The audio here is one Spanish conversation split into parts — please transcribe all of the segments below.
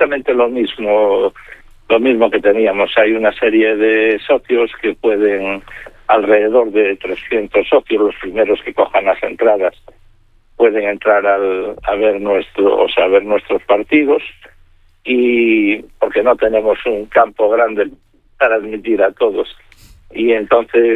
exactamente lo mismo que teníamos. Hay una serie de socios que pueden, alrededor de 300 socios, los primeros que cojan las entradas, pueden entrar a ver nuestros partidos, y porque no tenemos un campo grande para admitir a todos. Y entonces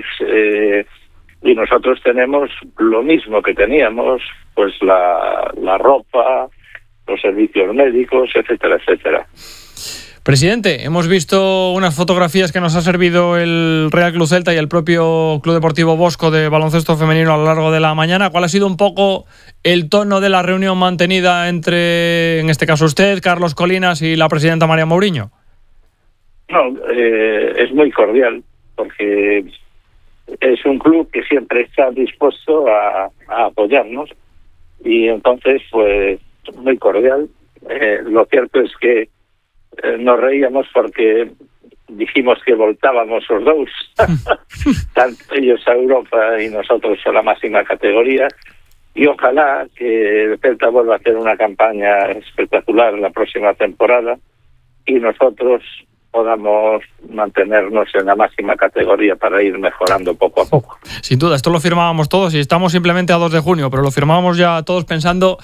y nosotros tenemos lo mismo que teníamos, pues la ropa, los servicios médicos, etcétera, etcétera. Presidente, hemos visto unas fotografías que nos ha servido el Real Club Celta y el propio Club Deportivo Bosco de baloncesto femenino a lo largo de la mañana. ¿Cuál ha sido un poco el tono de la reunión mantenida entre, en este caso usted, Carlos Colinas y la presidenta María Mouriño? No, es muy cordial, porque es un club que siempre está dispuesto a apoyarnos, y entonces, pues, muy cordial. Lo cierto es que nos reíamos porque dijimos que voltábamos los dos, tanto ellos a Europa y nosotros a la máxima categoría, y ojalá que el Celta vuelva a hacer una campaña espectacular la próxima temporada y nosotros podamos mantenernos en la máxima categoría para ir mejorando poco a poco. Sin duda, esto lo firmábamos todos y estamos simplemente a 2 de junio, pero lo firmábamos ya todos pensando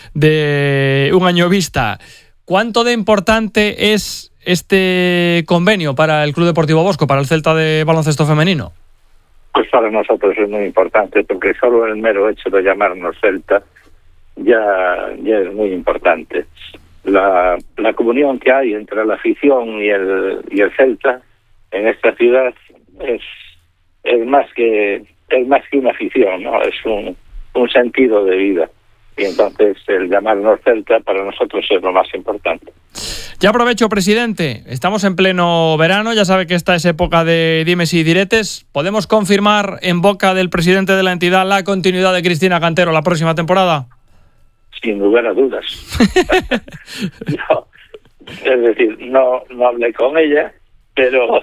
de un año vista. ¿Cuánto de importante es este convenio para el Club Deportivo Bosco, para el Celta de baloncesto femenino? Pues para nosotros es muy importante, porque solo el mero hecho de llamarnos Celta ya es muy importante. La comunión que hay entre la afición y el Celta en esta ciudad es más que una afición, ¿no? Es un sentido de vida. Y entonces el llamarnos Celta para nosotros es lo más importante. Ya aprovecho, presidente, estamos en pleno verano, ya sabe que esta es época de dimes y diretes. ¿Podemos confirmar en boca del presidente de la entidad la continuidad de Cristina Cantero la próxima temporada? Sin lugar a dudas. No, es decir, no hablé con ella, pero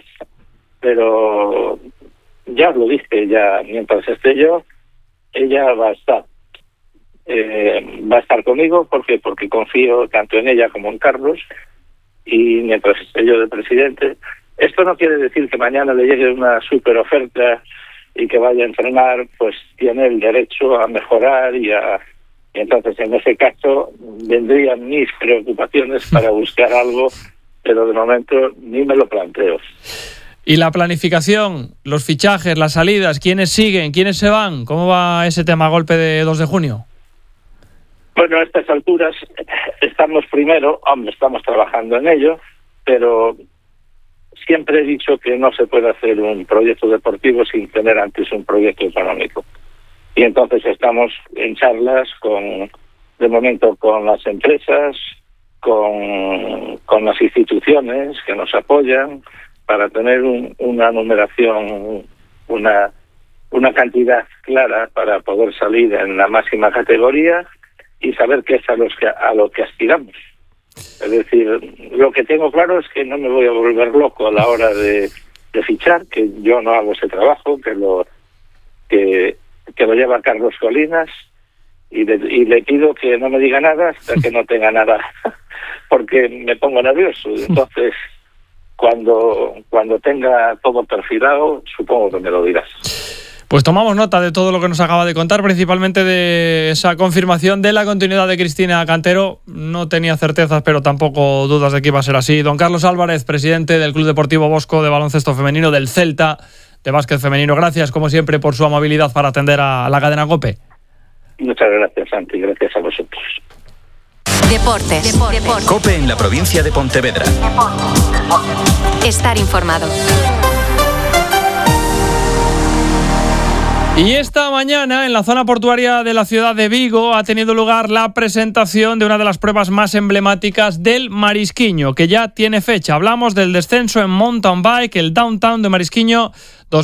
ya lo dije, ya mientras esté yo, ella va a estar. Va a estar conmigo porque confío tanto en ella como en Carlos, y mientras esté yo de presidente. Esto no quiere decir que mañana le llegue una super oferta y que vaya a entrenar, pues tiene el derecho a mejorar y entonces en ese caso vendrían mis preocupaciones para buscar algo, pero de momento ni me lo planteo. ¿Y la planificación, los fichajes, las salidas, quiénes siguen, quiénes se van? ¿Cómo va ese tema a golpe de 2 de junio? Bueno, a estas alturas estamos trabajando en ello, pero siempre he dicho que no se puede hacer un proyecto deportivo sin tener antes un proyecto económico. Y entonces estamos en charlas de momento con las empresas, con las instituciones que nos apoyan, para tener una numeración, una cantidad clara para poder salir en la máxima categoría y saber qué es a lo que aspiramos. Es decir, lo que tengo claro es que no me voy a volver loco a la hora de fichar, que yo no hago ese trabajo, que lo lleva Carlos Colinas, y le pido que no me diga nada hasta que no tenga nada, porque me pongo nervioso. Entonces, cuando tenga todo perfilado, supongo que me lo dirás. Pues tomamos nota de todo lo que nos acaba de contar, principalmente de esa confirmación de la continuidad de Cristina Cantero. No tenía certezas, pero tampoco dudas de que iba a ser así. Don Carlos Álvarez, presidente del Club Deportivo Bosco de baloncesto femenino, del Celta de básquet femenino. Gracias, como siempre, por su amabilidad para atender a la cadena COPE. Muchas gracias, Santi. Gracias a vosotros. Deportes. COPE en la provincia de Pontevedra. Estar informado. Y esta mañana, en la zona portuaria de la ciudad de Vigo, ha tenido lugar la presentación de una de las pruebas más emblemáticas del Marisquiño, que ya tiene fecha. Hablamos del descenso en mountain bike, el Downtown de Marisquiño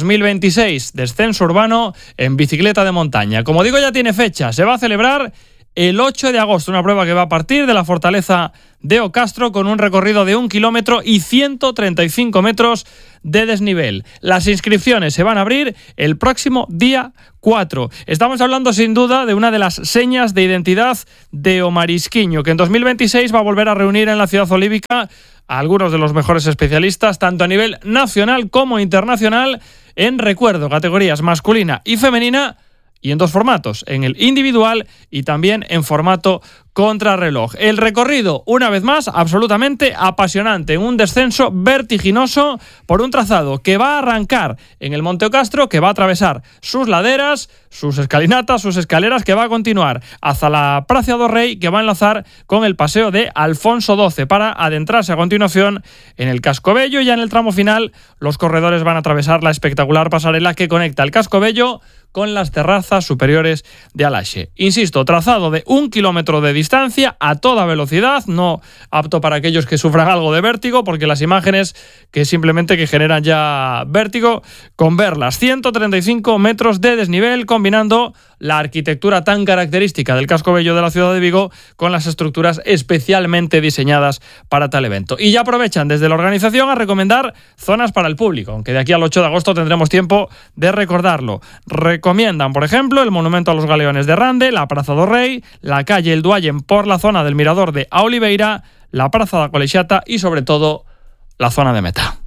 2026, descenso urbano en bicicleta de montaña. Como digo, ya tiene fecha. Se va a celebrar el 8 de agosto. Una prueba que va a partir de la fortaleza de Ocastro con un recorrido de 1 kilómetro y 135 metros de desnivel. Las inscripciones se van a abrir el próximo día 4. Estamos hablando sin duda de una de las señas de identidad de O Marisquiño, que en 2026 va a volver a reunir en la ciudad olívica a algunos de los mejores especialistas, tanto a nivel nacional como internacional, en recuerdo, categorías masculina y femenina, y en 2 formatos, en el individual y también en formato contrarreloj. El recorrido, una vez más, absolutamente apasionante, un descenso vertiginoso por un trazado que va a arrancar en el Monte Ocastro, que va a atravesar sus laderas, sus escalinatas, sus escaleras, que va a continuar hasta la Praça do Rei, que va a enlazar con el paseo de Alfonso XII para adentrarse a continuación en el Casco Bello. Ya en el tramo final, los corredores van a atravesar la espectacular pasarela que conecta el Casco Bello con las terrazas superiores de Alaxe. Insisto, trazado de 1 kilómetro de distancia a toda velocidad, no apto para aquellos que sufran algo de vértigo, porque las imágenes que simplemente que generan ya vértigo con verlas. 135 metros de desnivel, combinando la arquitectura tan característica del Casco Bello de la ciudad de Vigo con las estructuras especialmente diseñadas para tal evento. Y ya aprovechan desde la organización a recomendar zonas para el público, aunque de aquí al 8 de agosto tendremos tiempo de recordarlo. Recomiendan, por ejemplo, el Monumento a los Galeones de Rande, la Praça do Rei, la calle El Duallen por la zona del Mirador de A Oliveira, la Praça da Colexata y, sobre todo, la zona de meta.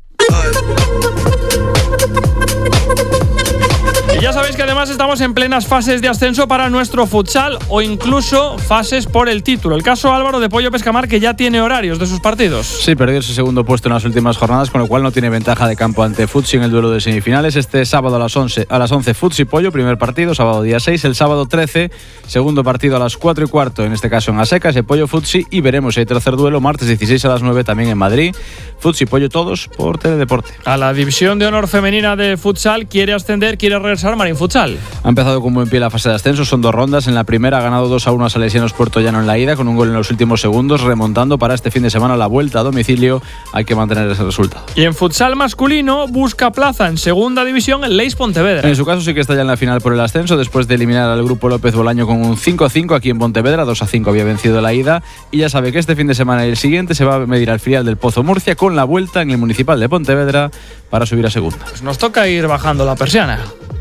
Y ya sabéis que además estamos en plenas fases de ascenso para nuestro futsal o incluso fases por el título. El caso Álvaro de Pollo Pescamar, que ya tiene horarios de sus partidos. Sí, perdió ese segundo puesto en las últimas jornadas, con lo cual no tiene ventaja de campo ante Futsi en el duelo de semifinales. Este sábado a las 11 Futsi Pollo, primer partido, sábado día 6. El sábado 13, segundo partido a las 4:15, en este caso en Asecas, el Pollo Futsi. Y veremos si hay tercer duelo, martes 16 a las 9 también en Madrid. Futsi Pollo todos por Teledeporte. A la división de honor femenina de futsal quiere ascender, quiere regresar Marín Futsal. Ha empezado con buen pie la fase de ascenso, son 2 rondas. En la primera ha ganado 2-1 a Salesianos Puerto Llano en la ida, con un gol en los últimos segundos, remontando para este fin de semana la vuelta a domicilio. Hay que mantener ese resultado. Y en futsal masculino busca plaza en segunda división el Leis Pontevedra. En su caso sí que está ya en la final por el ascenso, después de eliminar al grupo López Bolaño con un 5-5 aquí en Pontevedra. 2-5 había vencido la ida, y ya sabe que este fin de semana y el siguiente se va a medir al filial del Pozo Murcia con la vuelta en el Municipal de Pontevedra para subir a segunda. Pues nos toca ir bajando la persiana,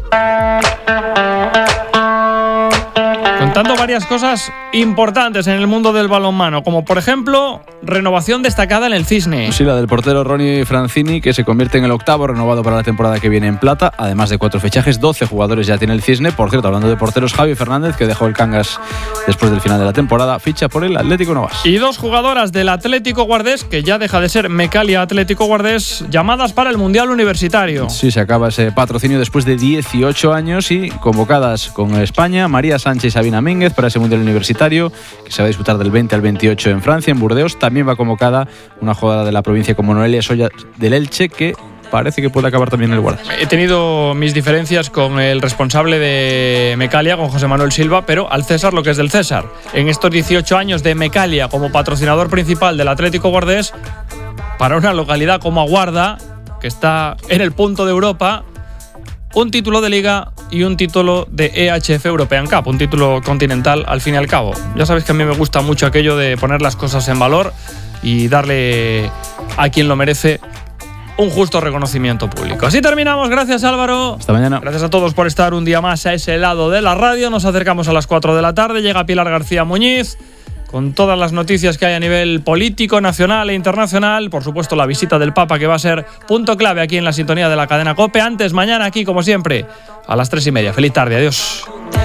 contando varias cosas importantes en el mundo del balonmano, como por ejemplo, renovación destacada en el Cisne. Sí, la del portero Ronnie Francini, que se convierte en el 8º renovado para la temporada que viene en plata. Además de 4 fichajes, 12 jugadores ya tiene el Cisne. Por cierto, hablando de porteros, Javi Fernández, que dejó el Cangas después del final de la temporada, ficha por el Atlético Novas. Y 2 jugadoras del Atlético Guardés, que ya deja de ser Mecalia Atlético Guardés, llamadas para el Mundial Universitario. Sí, se acaba ese patrocinio después de 18 años y convocadas con España, María Sánchez y Sabina Mínguez para ese Mundial Universitario, que se va a disputar del 20 al 28 en Francia, en Burdeos. También va convocada una jugadora de la provincia como Noelia Soya del Elche, que parece que puede acabar también en el Guardas. He tenido mis diferencias con el responsable de Mecalia, con José Manuel Silva, pero al César lo que es del César. En estos 18 años de Mecalia como patrocinador principal del Atlético Guardés, para una localidad como Aguarda, que está en el punto de Europa, un título de Liga y un título de EHF European Cup, un título continental al fin y al cabo. Ya sabéis que a mí me gusta mucho aquello de poner las cosas en valor y darle a quien lo merece un justo reconocimiento público. Así terminamos. Gracias, Álvaro. Hasta mañana. Gracias a todos por estar un día más a ese lado de la radio. Nos acercamos a las 4 de la tarde. Llega Pilar García Muñiz con todas las noticias que hay a nivel político, nacional e internacional. Por supuesto, la visita del Papa, que va a ser punto clave aquí en la sintonía de la cadena COPE. Antes, mañana aquí, como siempre, a las 3:30. Feliz tarde. Adiós.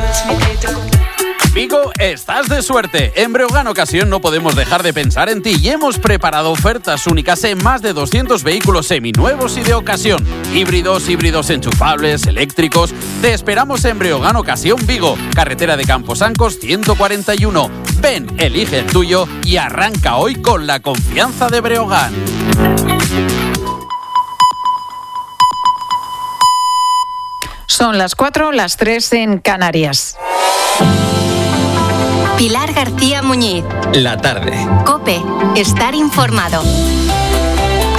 Vigo, estás de suerte. En Breogán Ocasión no podemos dejar de pensar en ti y hemos preparado ofertas únicas en más de 200 vehículos seminuevos y de ocasión. Híbridos enchufables, eléctricos. Te esperamos en Breogán Ocasión Vigo, carretera de Camposancos 141. Ven, elige el tuyo y arranca hoy con la confianza de Breogán. Son las 4, las 3 en Canarias. Pilar García Muñiz. La tarde. COPE. Estar informado.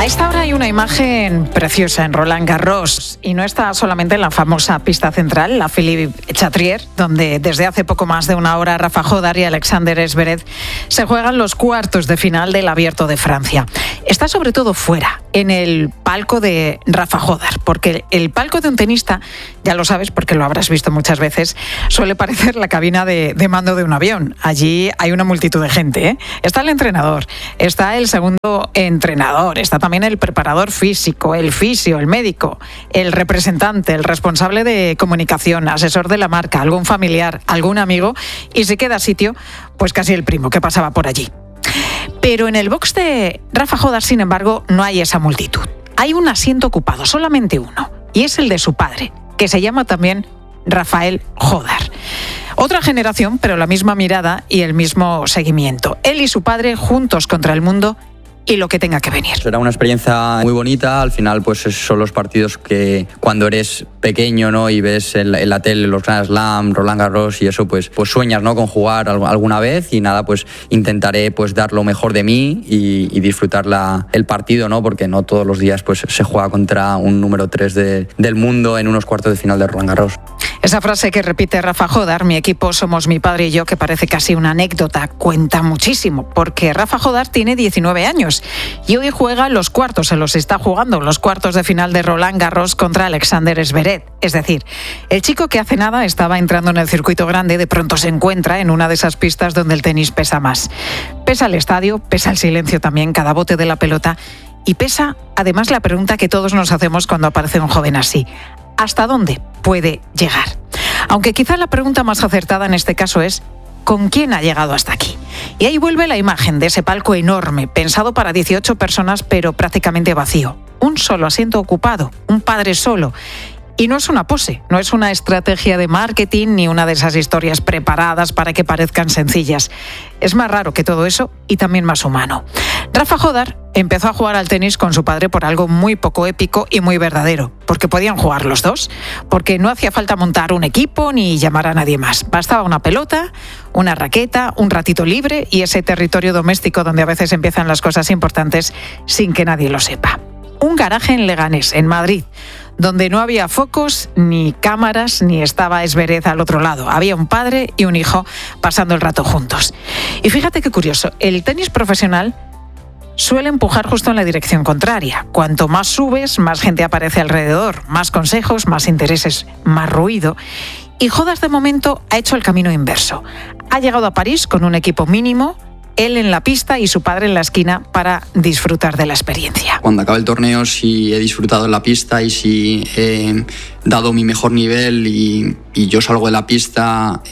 A esta hora hay una imagen preciosa en Roland Garros y no está solamente en la famosa pista central, la Philippe Chatrier, donde desde hace poco más de una hora Rafa Jodar y Alexander Zverev se juegan los cuartos de final del Abierto de Francia. Está sobre todo fuera, en el palco de Rafa Jodar, porque el palco de un tenista, ya lo sabes porque lo habrás visto muchas veces, suele parecer la cabina de mando de un avión. Allí hay una multitud de gente, ¿eh? Está el entrenador, está el segundo entrenador, está también el preparador físico, el fisio, el médico, el representante, el responsable de comunicación, asesor de la marca, algún familiar, algún amigo y si queda sitio, pues casi el primo que pasaba por allí. Pero en el box de Rafa Jodar, sin embargo, no hay esa multitud. Hay un asiento ocupado, solamente uno, y es el de su padre, que se llama también Rafael Jodar. Otra generación, pero la misma mirada y el mismo seguimiento. Él y su padre juntos contra el mundo y lo que tenga que venir. Será una experiencia muy bonita. Al final, pues son los partidos que cuando eres pequeño, ¿no? Y ves en la tele los Grand Slam, Roland Garros y eso, pues sueñas, ¿no? Con jugar alguna vez y nada, pues intentaré pues dar lo mejor de mí y disfrutar el partido, ¿no? Porque no todos los días pues se juega contra un número 3 del mundo en unos cuartos de final de Roland Garros. Esa frase que repite Rafa Jodar, mi equipo somos mi padre y yo, que parece casi una anécdota, cuenta muchísimo, porque Rafa Jodar tiene 19 años y hoy juega los cuartos, se los está jugando, los cuartos de final de Roland Garros contra Alexander Zverev. Es decir, el chico que hace nada estaba entrando en el circuito grande, de pronto se encuentra en una de esas pistas donde el tenis pesa más. Pesa el estadio, pesa el silencio también, cada bote de la pelota, y pesa además la pregunta que todos nos hacemos cuando aparece un joven así: ¿hasta dónde puede llegar? Aunque quizá la pregunta más acertada en este caso es ¿con quién ha llegado hasta aquí? Y ahí vuelve la imagen de ese palco enorme, pensado para 18 personas pero prácticamente vacío. Un solo asiento ocupado, un padre solo. Y no es una pose, no es una estrategia de marketing ni una de esas historias preparadas para que parezcan sencillas. Es más raro que todo eso y también más humano. Rafa Jodar empezó a jugar al tenis con su padre por algo muy poco épico y muy verdadero, porque podían jugar los dos, porque no hacía falta montar un equipo ni llamar a nadie más. Bastaba una pelota, una raqueta, un ratito libre y ese territorio doméstico donde a veces empiezan las cosas importantes sin que nadie lo sepa. Un garaje en Leganés, en Madrid, donde no había focos, ni cámaras, ni estaba Zverev al otro lado. Había un padre y un hijo pasando el rato juntos. Y fíjate qué curioso, el tenis profesional suele empujar justo en la dirección contraria. Cuanto más subes, más gente aparece alrededor, más consejos, más intereses, más ruido. Y Jodar de momento ha hecho el camino inverso. Ha llegado a París con un equipo mínimo, él en la pista y su padre en la esquina para disfrutar de la experiencia. Cuando acabe el torneo, si he disfrutado en la pista y si he dado mi mejor nivel y yo salgo de la pista,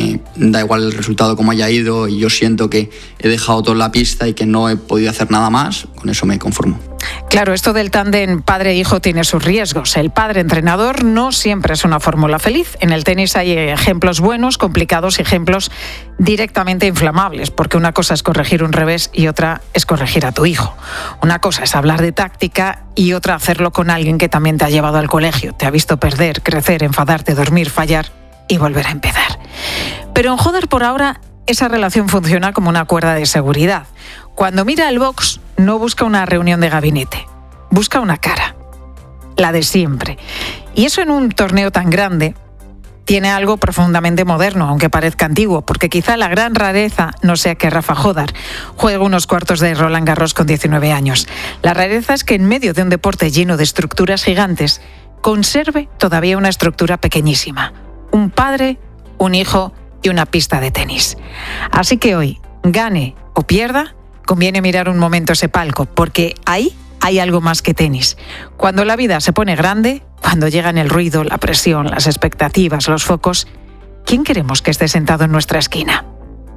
da igual el resultado como haya ido y yo siento que he dejado todo en la pista y que no he podido hacer nada más, con eso me conformo. Claro, esto del tándem padre-hijo tiene sus riesgos. El padre-entrenador no siempre es una fórmula feliz. En el tenis hay ejemplos buenos, complicados y ejemplos directamente inflamables, porque una cosa es corregir un revés y otra es corregir a tu hijo. Una cosa es hablar de táctica y otra hacerlo con alguien que también te ha llevado al colegio, te ha visto perder, crecer, enfadarte, dormir, fallar y volver a empezar. Pero en Jodar por ahora esa relación funciona como una cuerda de seguridad. Cuando mira el box, no busca una reunión de gabinete, busca una cara, la de siempre. Y eso en un torneo tan grande tiene algo profundamente moderno, aunque parezca antiguo, porque quizá la gran rareza no sea que Rafa Jodar juegue unos cuartos de Roland Garros con 19 años. La rareza es que en medio de un deporte lleno de estructuras gigantes, conserve todavía una estructura pequeñísima. Un padre, un hijo y una pista de tenis. Así que hoy, gane o pierda, conviene mirar un momento ese palco, porque ahí hay algo más que tenis. Cuando la vida se pone grande, cuando llegan el ruido, la presión, las expectativas, los focos, ¿quién queremos que esté sentado en nuestra esquina?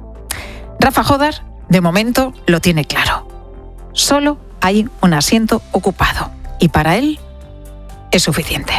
Rafa Jodar, de momento, lo tiene claro. Solo hay un asiento ocupado y para él es suficiente.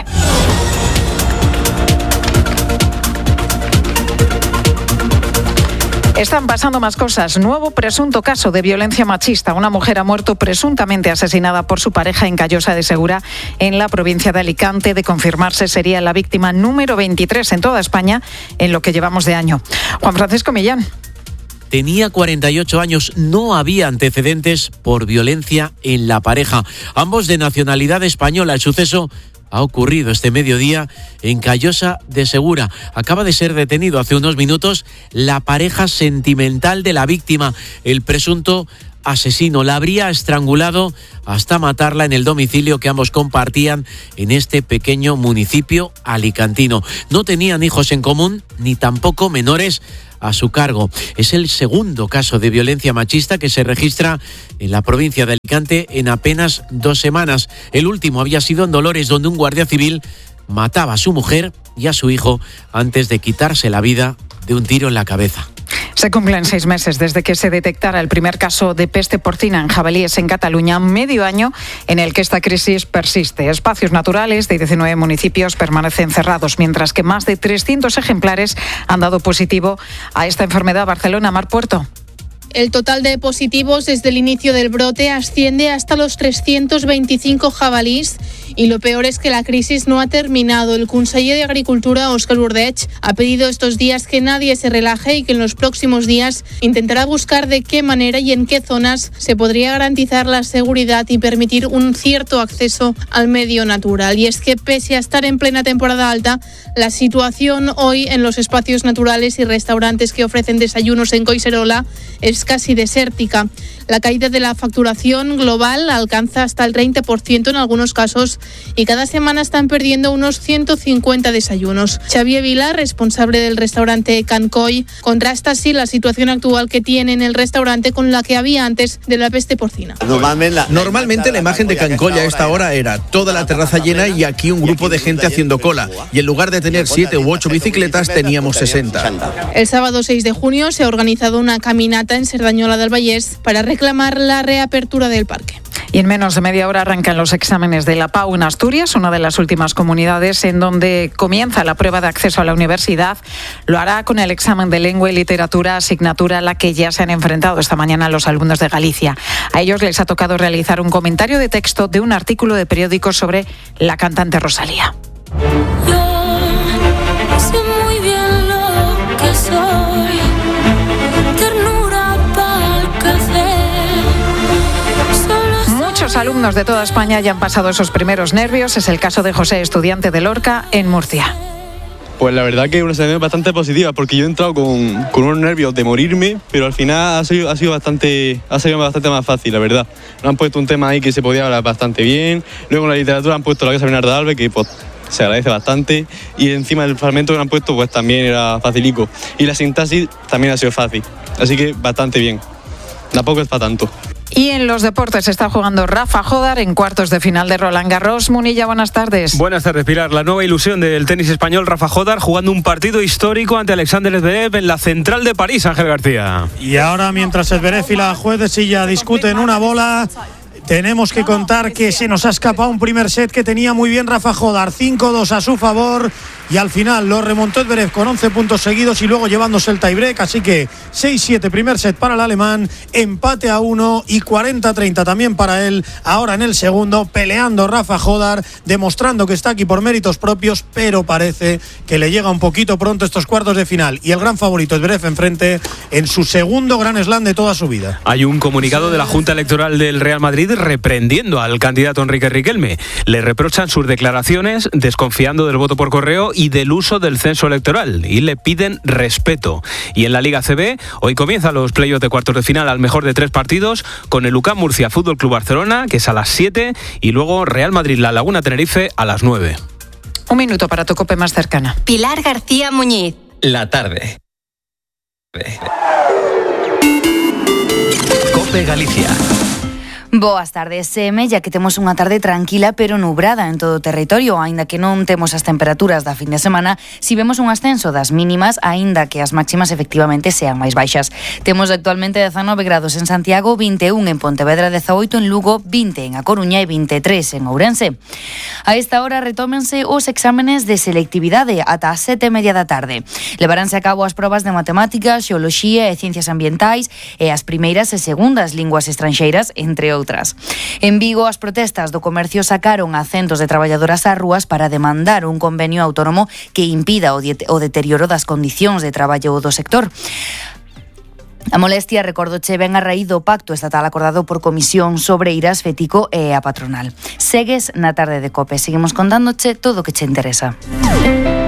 Están pasando más cosas. Nuevo presunto caso de violencia machista. Una mujer ha muerto presuntamente asesinada por su pareja en Callosa de Segura, en la provincia de Alicante. De confirmarse, sería la víctima número 23 en toda España en lo que llevamos de año. Juan Francisco Millán. tenía 48 años, no había antecedentes por violencia en la pareja. Ambos de nacionalidad española. El suceso ha ocurrido este mediodía en Callosa de Segura. Acaba de ser detenido hace unos minutos la pareja sentimental de la víctima. El presunto asesino la habría estrangulado hasta matarla en el domicilio que ambos compartían en este pequeño municipio alicantino. No tenían hijos en común ni tampoco menores a su cargo. Es el segundo caso de violencia machista que se registra en la provincia de Alicante en apenas 2 semanas. El último había sido en Dolores, donde un guardia civil mataba a su mujer y a su hijo antes de quitarse la vida de un tiro en la cabeza. Se cumplen 6 meses desde que se detectara el primer caso de peste porcina en jabalíes en Cataluña, medio año en el que esta crisis persiste. Espacios naturales de 19 municipios permanecen cerrados, mientras que más de 300 ejemplares han dado positivo a esta enfermedad. Barcelona, Mar Puerto. El total de positivos desde el inicio del brote asciende hasta los 325 jabalís y lo peor es que la crisis no ha terminado. El conseller de Agricultura, Óscar Urdech, ha pedido estos días que nadie se relaje y que en los próximos días intentará buscar de qué manera y en qué zonas se podría garantizar la seguridad y permitir un cierto acceso al medio natural. Y es que pese a estar en plena temporada alta, la situación hoy en los espacios naturales y restaurantes que ofrecen desayunos en Collserola es casi desértica. La caída de la facturación global alcanza hasta el 30% en algunos casos y cada semana están perdiendo unos 150 desayunos. Xavier Vila, responsable del restaurante Cancoy, contrasta así la situación actual que tiene en el restaurante con la que había antes de la peste porcina. Normalmente la imagen de Cancoy a esta hora era toda la terraza llena y aquí un grupo de gente haciendo cola. Y en lugar de tener 7 u 8 bicicletas, teníamos 60. El sábado 6 de junio se ha organizado una caminata en Cerdañola del Vallès para reclamar la reapertura del parque. Y en menos de media hora arrancan los exámenes de la PAU en Asturias, una de las últimas comunidades en donde comienza la prueba de acceso a la universidad. Lo hará con el examen de lengua y literatura, asignatura a la que ya se han enfrentado esta mañana los alumnos de Galicia. A ellos les ha tocado realizar un comentario de texto de un artículo de periódico sobre la cantante Rosalía. Yo sé muy bien lo que soy. Muchos alumnos de toda España ya han pasado esos primeros nervios. Es el caso de José, estudiante de Lorca, en Murcia. Pues la verdad que una sensación bastante positiva, porque yo he entrado con unos nervios de morirme, pero al final ha sido bastante más fácil, la verdad. Nos han puesto un tema ahí que se podía hablar bastante bien. Luego en la literatura han puesto la Casa Bernarda Alves, que pues se agradece bastante. Y encima del fragmento que han puesto pues también era facilico. Y la sintaxis también ha sido fácil. Así que bastante bien. Tampoco es para tanto. Y en los deportes está jugando Rafa Jódar en cuartos de final de Roland Garros. Munilla, buenas tardes. Buenas tardes, Pilar. La nueva ilusión del tenis español, Rafa Jódar, jugando un partido histórico ante Alexander Zverev en la central de París, Ángel García. Y ahora, mientras Zverev y la juez de silla discuten una bola, tenemos que contar que se nos ha escapado un primer set que tenía muy bien Rafa Jódar, 5-2 a su favor, y al final lo remontó Zverev con 11 puntos seguidos y luego llevándose el tiebreak, así que 6-7 primer set para el alemán, empate a 1 y 40-30 también para él, ahora en el segundo, peleando Rafa Jódar, demostrando que está aquí por méritos propios, pero parece que le llega un poquito pronto estos cuartos de final, y el gran favorito Zverev enfrente en su segundo gran slam de toda su vida. Hay un comunicado de la Junta Electoral del Real Madrid reprendiendo al candidato Enrique Riquelme. Le reprochan sus declaraciones, desconfiando del voto por correo y del uso del censo electoral, y le piden respeto. Y en la Liga CB, hoy comienzan los playoffs de cuartos de final al mejor de 3 partidos, con el UCAM Murcia Fútbol Club Barcelona, que es a las 7, y luego Real Madrid La Laguna Tenerife a las 9. Un minuto para tu COPE más cercana. Pilar García Muñiz. La tarde. COPE Galicia. Boas tardes, ya que temos unha tarde tranquila pero nubrada en todo o territorio, aínda que non temos as temperaturas da fin de semana, si vemos un ascenso das mínimas, aínda que as máximas efectivamente sean máis baixas. Temos actualmente 19 grados en Santiago, 21 en Pontevedra, 18 en Lugo, 20 en A Coruña e 23 en Ourense. A esta hora retómense os exámenes de selectividade ata as 7:30 da tarde. Levaránse a cabo as probas de matemáticas, xeoloxía e ciencias ambientais e as primeiras e segundas linguas estranxeiras, entre outras. En Vigo, as protestas do comercio sacaron a centos de traballadoras ás rúas para demandar un convenio autónomo que impida o deterioro das condicións de traballo do sector. A molestia, recordoche, ben a raíz do pacto estatal acordado por Comisións Obreiras, Fetico e a patronal. Segues na tarde de COPE. Seguimos contándoche todo o que che interesa.